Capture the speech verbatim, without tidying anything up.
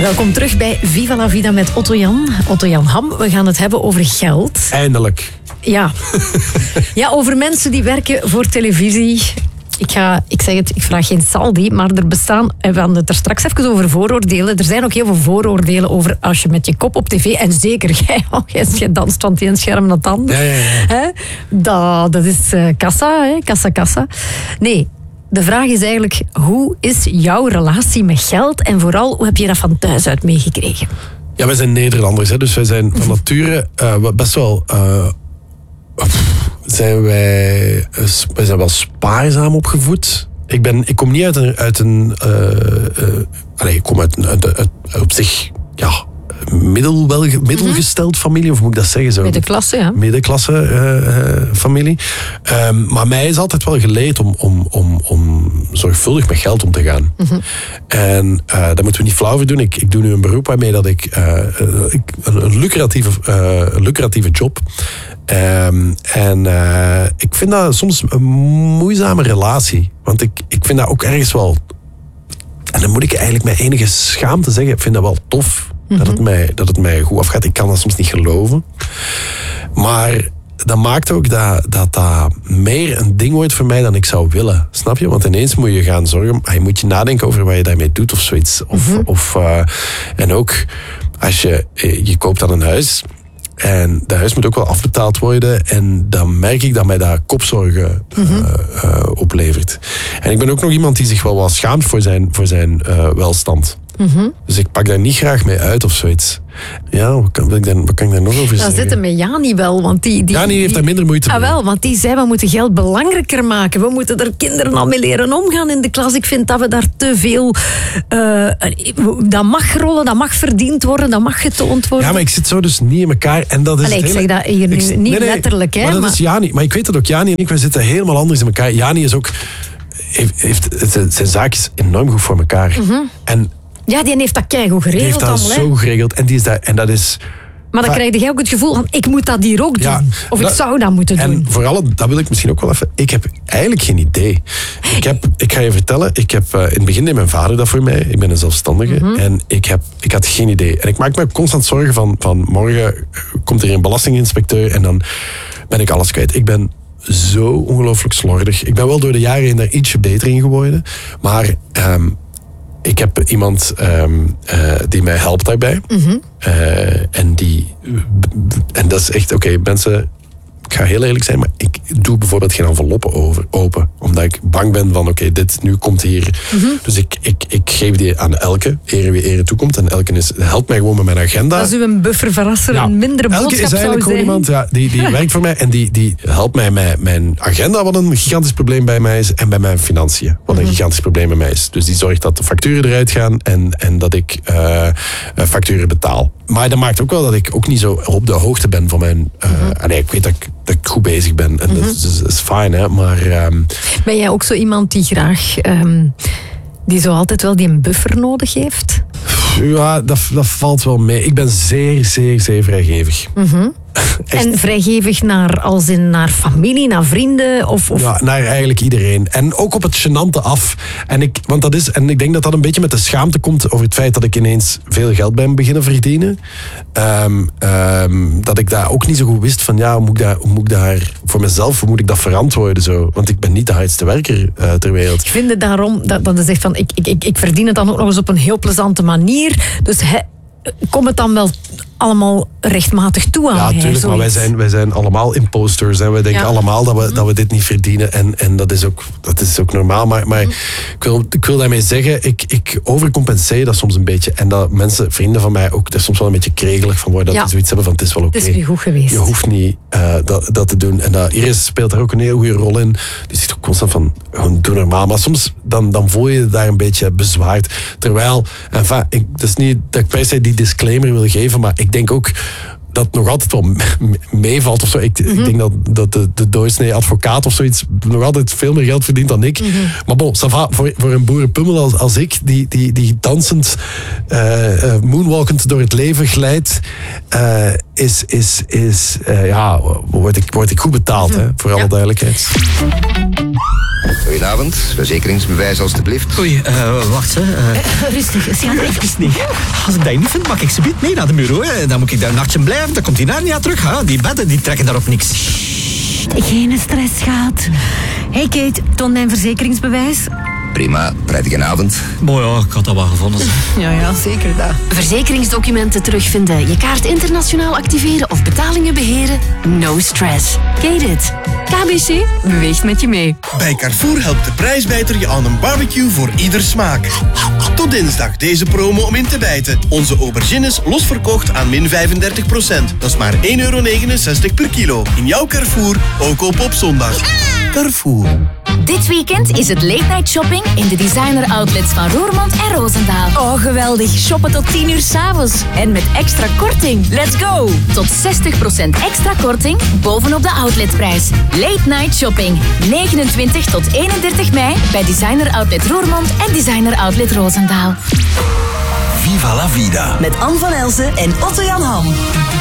Welkom terug bij Viva la Vida met Otto-Jan. Otto-Jan Ham, we gaan het hebben over geld. Eindelijk. Ja. Ja, over mensen die werken voor televisie. Ik, ga, ik zeg het, ik vraag geen saldi, maar er bestaan, we hadden het er straks even over vooroordelen. Er zijn ook heel veel vooroordelen over als je met je kop op tv, en zeker jij, als je danst van het een scherm naar het ander. Ja, ja, ja. Hè? Dat, dat is uh, kassa, hè? kassa, kassa. Nee, de vraag is eigenlijk, hoe is jouw relatie met geld en vooral, hoe heb je dat van thuis uit meegekregen? Ja, wij zijn Nederlanders, hè, dus wij zijn van nature uh, best wel... Uh, zijn wij, uh, wij zijn wel spaarzaam opgevoed. Ik, ben, ik kom niet uit een... Uit een uh, uh, allez, ik kom uit, uit, uit, uit op zich... Ja, middel, wel, middelgesteld familie, of moet ik dat zeggen? Zo? Middenklasse, ja. Middenklasse uh, uh, familie. Um, maar mij is altijd wel geleerd om, om, om, om zorgvuldig met geld om te gaan. Mm-hmm. En uh, daar moeten we niet flauw voor doen. Ik, ik doe nu een beroep waarmee dat ik, uh, ik een, een lucratieve, uh, lucratieve job. Um, en uh, ik vind dat soms een moeizame relatie. Want ik, ik vind dat ook ergens wel... En dan moet ik eigenlijk met enige schaamte zeggen, ik vind dat wel tof. Mm-hmm. Dat, het mij, dat het mij goed afgaat. Ik kan dat soms niet geloven. Maar dat maakt ook dat, dat dat meer een ding wordt voor mij dan ik zou willen. Snap je? Want ineens moet je gaan zorgen... Je moet je nadenken over wat je daarmee doet of zoiets. Of, mm-hmm. of, uh, en ook als je... Je koopt dan een huis... En dat huis moet ook wel afbetaald worden. En dan merk ik dat mij dat kopzorgen mm-hmm. uh, uh, oplevert. En ik ben ook nog iemand die zich wel wat schaamt voor zijn, voor zijn uh, welstand. Mm-hmm. Dus ik pak daar niet graag mee uit of zoiets. Ja, wat kan, ik daar, wat kan ik daar nog over zeggen? Dat zitten met Jani wel. Want die, die, Jani heeft die, daar minder moeite mee. Ah, wel, want die zei, we moeten geld belangrijker maken. We moeten er kinderen al mee leren omgaan in de klas. Ik vind dat we daar te veel... Uh, dat mag rollen, dat mag verdiend worden, dat mag getoond worden. Ja, maar ik zit zo dus niet in elkaar. En dat is Allee, ik hele... zeg dat hier nu ik, niet nee, nee, letterlijk. Hè, maar dat maar... is Jani. Maar ik weet dat ook Jani en ik, we zitten helemaal anders in elkaar. Jani is ook... Heeft, heeft zijn zaakjes enorm goed voor elkaar. Mm-hmm. En... Ja, die heeft dat keigoed geregeld. Die heeft dat dan, zo hè? geregeld. En, die is daar, en dat is... Maar dan krijg je ook het gevoel van, ik moet dat hier ook doen. Ja, of dat, ik zou dat moeten doen. En vooral, dat wil ik misschien ook wel even... Ik heb eigenlijk geen idee. Ik, heb, ik ga je vertellen, ik heb, uh, in het begin deed mijn vader dat voor mij. Ik ben een zelfstandige. Mm-hmm. En ik, heb, ik had geen idee. En ik maak me constant zorgen van, van morgen komt er een belastinginspecteur en dan ben ik alles kwijt. Ik ben zo ongelooflijk slordig. Ik ben wel door de jaren heen daar ietsje beter in geworden. Maar... Um, Ik heb iemand um, uh, die mij helpt daarbij. Mm-hmm. Uh, en die... En dat is echt... Oké, okay, mensen... Ik ga heel eerlijk zijn, maar ik doe bijvoorbeeld geen enveloppen over, open. Omdat ik bang ben van, oké, okay, dit nu komt hier. Mm-hmm. Dus ik, ik, ik geef die aan Elke, ere wie ere toekomt. En Elke is, helpt mij gewoon met mijn agenda. Dat is uw bufferverrasser, ja. Een mindere boodschap Elke is eigenlijk gewoon iemand, ja, die, die werkt voor mij. En die, die helpt mij met mijn agenda, wat een gigantisch probleem bij mij is. En bij mijn financiën, wat een mm-hmm. gigantisch probleem bij mij is. Dus die zorgt dat de facturen eruit gaan en, en dat ik uh, facturen betaal. Maar dat maakt ook wel dat ik ook niet zo op de hoogte ben van mijn... Uh, mm-hmm. allee, ik weet dat ik, dat ik goed bezig ben. En mm-hmm. dat, is, dat is fijn, hè. Maar... Um, ben jij ook zo iemand die graag... Um, die zo altijd wel die een buffer nodig heeft? Ja, dat, dat valt wel mee. Ik ben zeer, zeer, zeer vrijgevig. Mm-hmm. En vrijgevig naar, als in naar familie, naar vrienden? Of, of... Ja, naar eigenlijk iedereen. En ook op het gênante af. En ik, want dat is, en ik denk dat dat een beetje met de schaamte komt over het feit dat ik ineens veel geld ben beginnen verdienen. Um, um, dat ik daar ook niet zo goed wist van, ja, hoe moet ik daar, hoe moet ik daar voor mezelf, hoe moet ik dat verantwoorden zo? Want ik ben niet de hardste werker uh, ter wereld. Ik vind het daarom, dat, dat is echt van, ik, ik, ik, ik verdien het dan ook nog eens op een heel plezante manier. Dus he, kom het dan wel allemaal rechtmatig toe aan. Ja, natuurlijk, maar wij zijn, wij zijn allemaal imposters. En wij denken ja. allemaal dat we, mm. dat we dit niet verdienen. En, en dat, is ook, dat is ook normaal. Maar, maar mm. ik, wil, ik wil daarmee zeggen, ik, ik overcompenseer dat soms een beetje. En dat mensen, vrienden van mij, ook er soms wel een beetje kregelig van worden. Dat ja. ze zoiets hebben van, het is wel oké. Okay. Het is weer goed geweest. Je hoeft niet uh, dat, dat te doen. En dat, Iris speelt daar ook een heel goede rol in. Die zit ook constant van, gewoon doe normaal. Maar soms dan, dan voel je je daar een beetje bezwaard. Terwijl, enfin, ik, dat is niet dat ik per se die disclaimer wil geven, maar ik denk ook dat nog altijd wel meevalt of zo. Ik, mm-hmm. ik denk dat, dat de, de doorsnee advocaat of zoiets nog altijd veel meer geld verdient dan ik. Mm-hmm. Maar bon, ça va, voor, voor een boerenpummel als, als ik, die, die, die dansend, uh, uh, moonwalkend door het leven glijdt, uh, is, is, is uh, ja, word ik, word ik goed betaald, mm-hmm. hè, voor alle ja. duidelijkheid. Goedenavond, verzekeringsbewijs alstublieft. Oei, uh, wacht. Uh. Uh, rustig, Sian. Even niet. Als ik dat niet vind, mag ik ze niet mee naar de bureau. Hè. Dan moet ik daar een nachtje blijven, dan komt die Narnia terug. Hè. Die bedden die trekken daar op niks. Geen stress, schat. Hey Kate, toon mijn verzekeringsbewijs. Prima, prettige avond. Mooi, ja, ik had dat wel gevonden. Ja, ja, zeker dat. Verzekeringsdocumenten terugvinden, je kaart internationaal activeren of betalingen beheren? No stress. Kate it. K B C beweegt met je mee. Bij Carrefour helpt de prijsbijter je aan een barbecue voor ieder smaak. Tot dinsdag deze promo om in te bijten. Onze aubergines losverkocht aan min vijfendertig procent. Dat is maar één euro negenenzestig per kilo. In jouw Carrefour, ook op op zondag. Carrefour. Dit weekend is het late night shopping in de designer outlets van Roermond en Roosendaal. Oh, geweldig. Shoppen tot tien uur 's avonds. En met extra korting. Let's go! Tot zestig procent extra korting bovenop de outletprijs. Late night shopping. negenentwintig tot eenendertig mei bij designer outlet Roermond en designer outlet Roosendaal. Viva la vida. Met Anne van Elsen en Otto Jan Ham.